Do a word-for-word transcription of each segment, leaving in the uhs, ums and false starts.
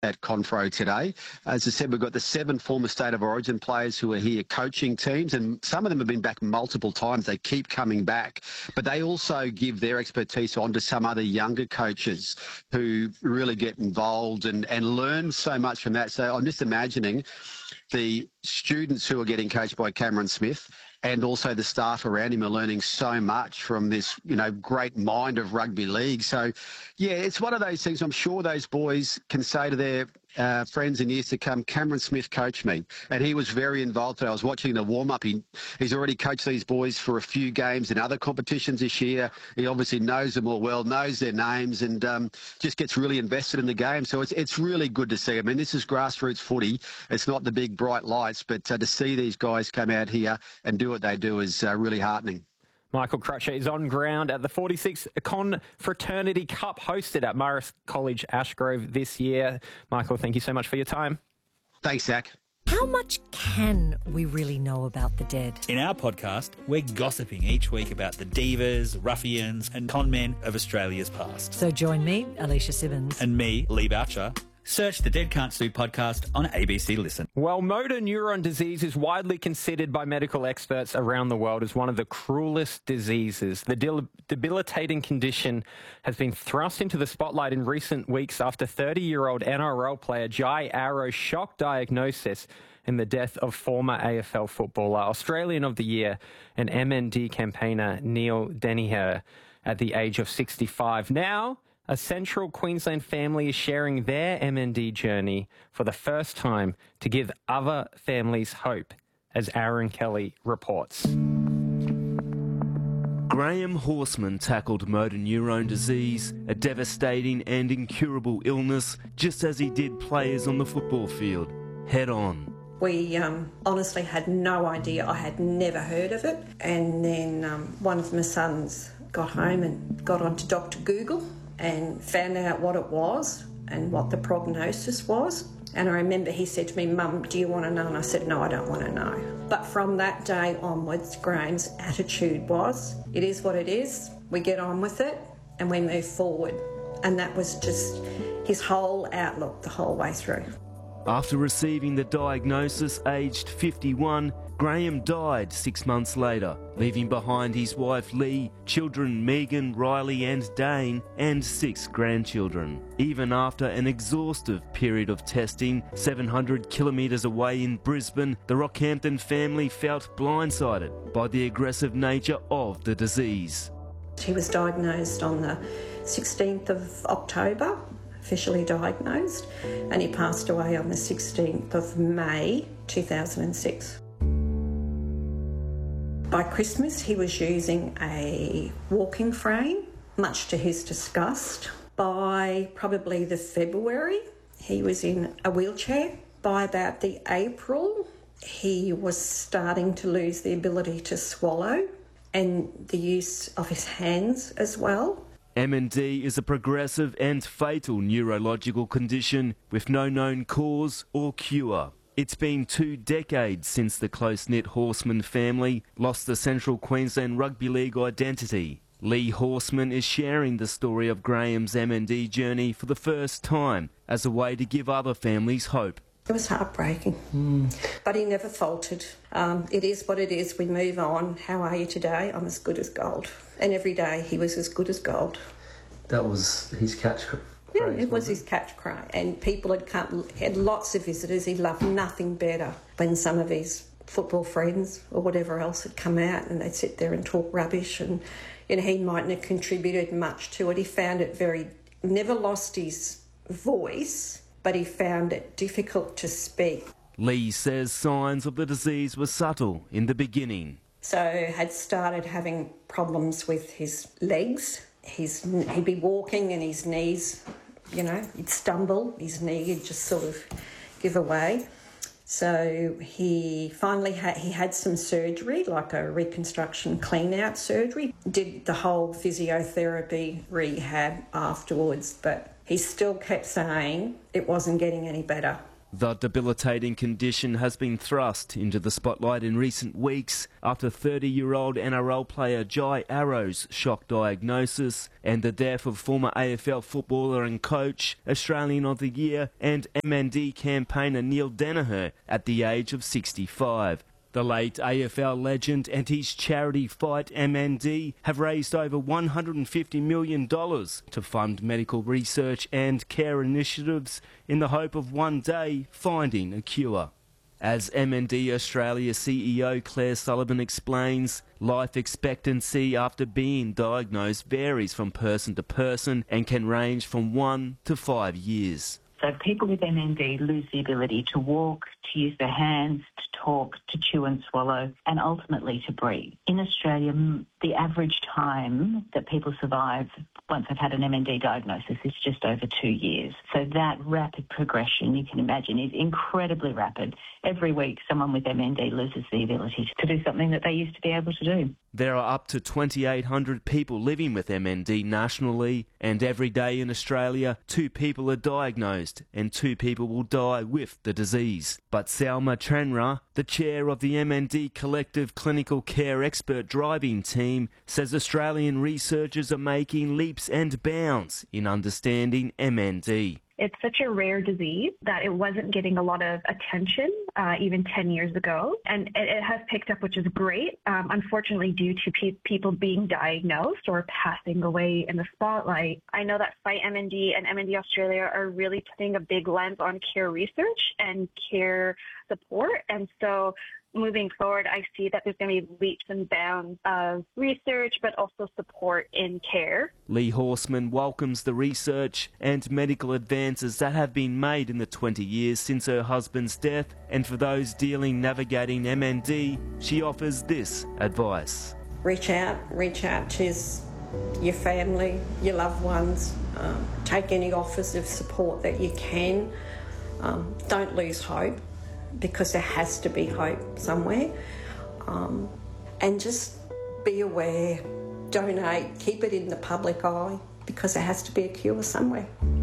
at Confro today. As I said, we've got the seven former State of Origin players who are here coaching teams, and some of them have been back multiple times. They keep coming back, but they also give their expertise on to some other younger coaches who really get involved and, and learn so much from that. So I'm just imagining the students who are getting coached by Cameron Smith and also the staff around him are learning so much from this, you know, great mind of rugby league. So, yeah, it's one of those things I'm sure those boys can say to their uh, friends in years to come, Cameron Smith coached me. And he was very involved today. I was watching the warm-up. He, he's already coached these boys for a few games in other competitions this year. He obviously knows them all well, knows their names, and um, just gets really invested in the game. So it's, it's really good to see. I mean, this is grassroots footy. It's not the big bright lights, but uh, to see these guys come out here and do what they do is uh, really heartening. Michael Crutcher is on ground at the forty-sixth Confraternity Cup hosted at Marist College, Ashgrove this year. Michael, thank you so much for your time. Thanks, Zach. How much can we really know about the dead? In our podcast, we're gossiping each week about the divas, ruffians and con men of Australia's past. So join me, Alicia Simmons. And me, Lee Boucher. Search the Dead Can't Sue podcast on A B C Listen. Well, motor neuron disease is widely considered by medical experts around the world as one of the cruelest diseases. The debil- debilitating condition has been thrust into the spotlight in recent weeks after thirty-year-old N R L player Jai Arrow's shock diagnosis in the death of former A F L footballer, Australian of the Year, and M N D campaigner Neil Deniher at the age of sixty-five. Now, a Central Queensland family is sharing their M N D journey for the first time to give other families hope, as Aaron Kelly reports. Graham Horseman tackled motor neurone disease, a devastating and incurable illness, just as he did players on the football field, head on. We um, honestly had no idea. I had never heard of it. And then um, one of my sons got home and got onto Doctor Google and found out what it was and what the prognosis was. And I remember he said to me, "Mum, do you want to know?" And I said, "No, I don't want to know." But from that day onwards, Graham's attitude was, it is what it is, we get on with it and we move forward. And that was just his whole outlook the whole way through. After receiving the diagnosis aged fifty-one, Graham died six months later, leaving behind his wife Lee, children Megan, Riley and Dane, and six grandchildren. Even after an exhaustive period of testing, seven hundred kilometres away in Brisbane, the Rockhampton family felt blindsided by the aggressive nature of the disease. He was diagnosed on the sixteenth of October, officially diagnosed, and he passed away on the sixteenth of May two thousand six. By Christmas, he was using a walking frame, much to his disgust. By probably the February, he was in a wheelchair. By about the April, he was starting to lose the ability to swallow and the use of his hands as well. M N D is a progressive and fatal neurological condition with no known cause or cure. It's been two decades since the close-knit Horseman family lost the Central Queensland Rugby League identity. Lee Horseman is sharing the story of Graham's M N D journey for the first time as a way to give other families hope. It was heartbreaking, mm. but he never faltered. Um, it is what it is. We move on. How are you today? I'm as good as gold. And every day he was as good as gold. That was his catchphrase. Yeah, it was his catchcry, and people had come, had lots of visitors. He loved nothing better when some of his football friends or whatever else had come out and they'd sit there and talk rubbish, and you know, he mightn't have contributed much to it. He found it very, never lost his voice, but he found it difficult to speak. Lee says signs of the disease were subtle in the beginning. So had started having problems with his legs. His, he'd be walking and his knees, you know, he'd stumble, his knee would just sort of give away. So he finally had, he had some surgery, like a reconstruction clean-out surgery, did the whole physiotherapy rehab afterwards, but he still kept saying it wasn't getting any better. The debilitating condition has been thrust into the spotlight in recent weeks after thirty-year-old N R L player Jai Arrow's shock diagnosis and the death of former A F L footballer and coach, Australian of the Year and M N D campaigner Neil Daniher at the age of sixty-five. The late A F L legend and his charity Fight M N D have raised over one hundred fifty million dollars to fund medical research and care initiatives in the hope of one day finding a cure. As M N D Australia C E O Claire Sullivan explains, life expectancy after being diagnosed varies from person to person and can range from one to five years. So people with M N D lose the ability to walk, to use their hands, to talk, to chew and swallow, and ultimately to breathe. In Australia, the average time that people survive once they've had an M N D diagnosis is just over two years. So that rapid progression, you can imagine, is incredibly rapid. Every week, someone with M N D loses the ability to do something that they used to be able to do. There are up to twenty-eight hundred people living with M N D nationally, and every day in Australia, two people are diagnosed and two people will die with the disease. But Salma Chenra, the chair of the M N D Collective Clinical Care Expert Driving Team, says Australian researchers are making leaps and bounds in understanding M N D. It's such a rare disease that it wasn't getting a lot of attention uh, even ten years ago. And it, it has picked up, which is great. Um, unfortunately, due to pe- people being diagnosed or passing away in the spotlight. I know that Fight M N D and M N D Australia are really putting a big lens on care research and care support. And so moving forward, I see that there's going to be leaps and bounds of research, but also support in care. Lee Horseman welcomes the research and medical advances that have been made in the twenty years since her husband's death, and for those dealing navigating M N D, she offers this advice. Reach out, reach out to your family, your loved ones. Um, take any offers of support that you can. Um, don't lose hope, because there has to be hope somewhere. Um, and just be aware, donate, keep it in the public eye, because there has to be a cure somewhere.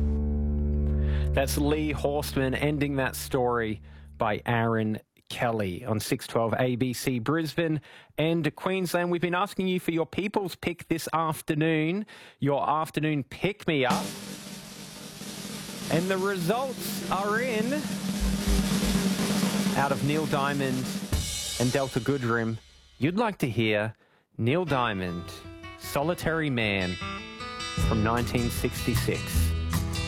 That's Lee Horseman ending that story by Aaron Kelly on six twelve A B C Brisbane and Queensland. We've been asking you for your People's Pick this afternoon, your afternoon pick-me-up. And the results are in. Out of Neil Diamond and Delta Goodrem, you'd like to hear Neil Diamond, Solitary Man from nineteen sixty-six.